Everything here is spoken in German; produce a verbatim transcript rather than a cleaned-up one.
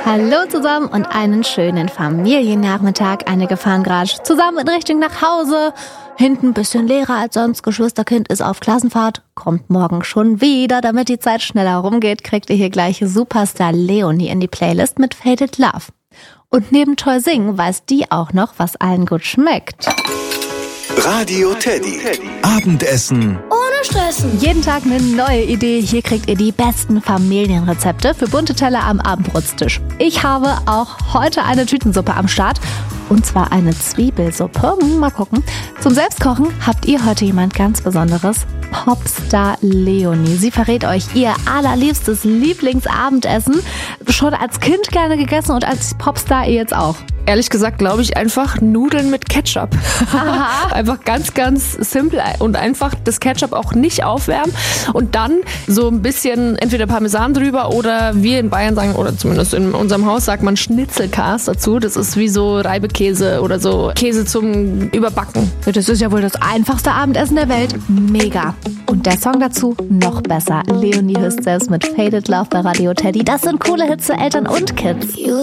Hallo zusammen und einen schönen Familiennachmittag. Einige fahren gerade zusammen in Richtung nach Hause. Hinten ein bisschen leerer als sonst. Geschwisterkind ist auf Klassenfahrt. Kommt morgen schon wieder. Damit die Zeit schneller rumgeht, kriegt ihr hier gleich Superstar Leonie in die Playlist mit Faded Love. Und neben toll singen weiß die auch noch, was allen gut schmeckt. Radio Teddy. Abendessen ohne Stressen. Jeden Tag eine neue Idee. Hier kriegt ihr die besten Familienrezepte für bunte Teller am Abendbrotstisch. Ich habe auch heute eine Tütensuppe am Start. Und zwar eine Zwiebelsuppe. Mal gucken. Zum Selbstkochen habt ihr heute jemand ganz Besonderes. Popstar Leonie. Sie verrät euch ihr allerliebstes Lieblingsabendessen. Schon als Kind gerne gegessen und als Popstar ihr jetzt auch. Ehrlich gesagt glaube ich einfach Nudeln mit Ketchup. Einfach ganz, ganz simpel und einfach das Ketchup auch nicht aufwärmen und dann so ein bisschen entweder Parmesan drüber oder wir in Bayern sagen, oder zumindest in unserem Haus sagt man Schnitzelkas dazu. Das ist wie so Reibekäse oder so Käse zum Überbacken. Das ist ja wohl das einfachste Abendessen der Welt. Mega. Und der Song dazu noch besser. Leonie Hüst selbst mit Faded Love bei Radio Teddy. Das sind coole Hits für Eltern und Kids.